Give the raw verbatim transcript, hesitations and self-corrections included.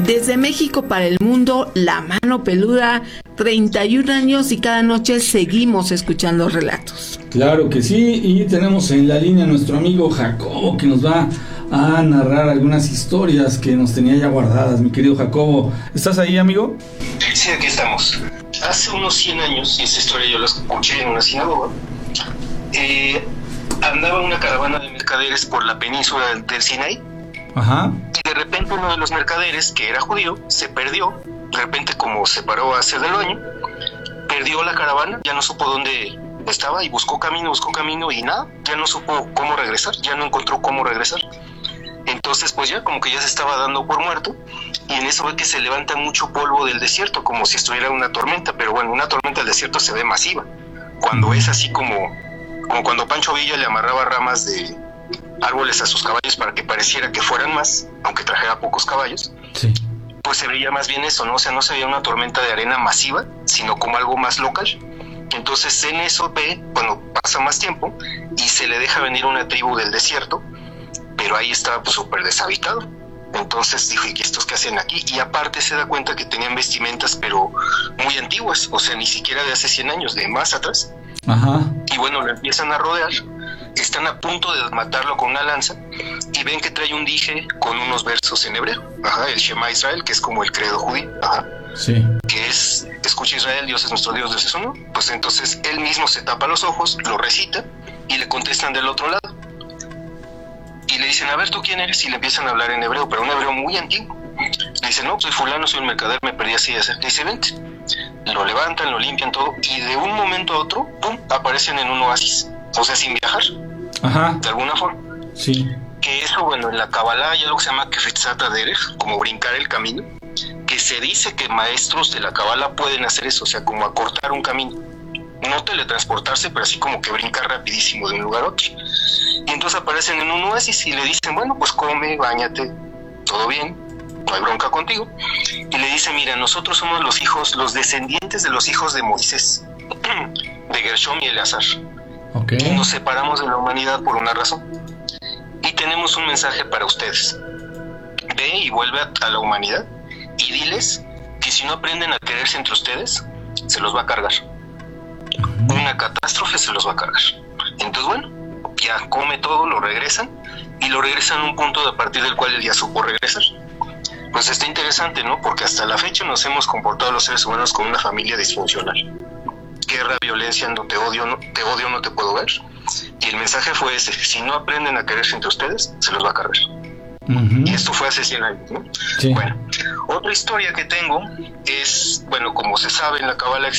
Desde México para el mundo, La Mano Peluda, treinta y un años y cada noche seguimos escuchando relatos. Claro que sí, y tenemos en la línea a nuestro amigo Jacobo, que nos va a narrar algunas historias que nos tenía ya guardadas. Mi querido Jacobo, ¿estás ahí, amigo? Sí, aquí estamos. Hace unos cien años, y esa historia yo la escuché en una sinagoga, eh, andaba una caravana de mercaderes por la península del, del Sinaí. Ajá. Y de repente uno de los mercaderes, que era judío, se perdió. De repente, como se paró a hacer del baño, perdió la caravana, ya no supo dónde estaba y buscó camino, buscó camino y nada, ya no supo cómo regresar, ya no encontró cómo regresar. Entonces pues ya como que ya se estaba dando por muerto, y en eso ve que se levanta mucho polvo del desierto, como si estuviera una tormenta, pero bueno, una tormenta del desierto se ve masiva, cuando es así como, como cuando Pancho Villa le amarraba ramas de árboles a sus caballos para que pareciera que fueran más, aunque trajera pocos caballos. Sí. Pues se veía más bien eso, ¿no? O sea, no se veía una tormenta de arena masiva, sino como algo más local. Entonces en eso ve, bueno, pasa más tiempo y se le deja venir una tribu del desierto, pero ahí estaba pues súper deshabitado. Entonces dijo, ¿y estos qué hacen aquí? Y aparte se da cuenta que tenían vestimentas, pero muy antiguas, o sea, ni siquiera de hace cien años, de más atrás. Ajá. Y bueno, lo empiezan a rodear, están a punto de matarlo con una lanza, y ven que trae un dije con unos versos en hebreo, ajá, el Shema Israel, que es como el credo judío, ajá, sí, que es, escucha Israel, Dios es nuestro Dios, Dios es uno. Pues entonces él mismo se tapa los ojos, lo recita, y le contestan del otro lado, y le dicen, a ver, ¿tú quién eres? Y le empiezan a hablar en hebreo, pero un hebreo muy antiguo. Le dicen, no, soy fulano, soy un mercader, me perdí así, así. Le dice, vente. Lo levantan, lo limpian todo, y de un momento a otro, pum, aparecen en un oasis, o sea, sin viajar. Ajá. De alguna forma. Sí. Que eso, bueno, en la Kabbalah hay algo que se llama Kefitzat Derech, como brincar el camino, que se dice que maestros de la Kabbalah pueden hacer eso, o sea, como acortar un camino. No teletransportarse, pero así como que brincar rapidísimo de un lugar a otro. Y entonces aparecen en un oasis y le dicen, bueno, pues come, báñate, todo bien, no hay bronca contigo. Y le dicen, mira, nosotros somos los hijos, los descendientes de los hijos de Moisés, de Gershom y Eleazar. Okay. Y nos separamos de la humanidad por una razón. Y tenemos un mensaje para ustedes. Ve y vuelve a, a la humanidad y diles que si no aprenden a quererse entre ustedes, se los va a cargar. Uh-huh. Una catástrofe se los va a cargar. Entonces, bueno, ya come todo, lo regresan, y lo regresan a un punto a partir del cual él ya supo regresar. Pues está interesante, ¿no? Porque hasta la fecha nos hemos comportado los seres humanos como una familia disfuncional. Guerra, violencia, no te odio, no te odio, no te puedo ver. Y el mensaje fue ese: si no aprenden a quererse entre ustedes, se los va a cargar. Uh-huh. Y esto fue hace cien años, ¿no? Sí. Bueno, otra historia que tengo es, bueno, como se sabe, en la Kabbalah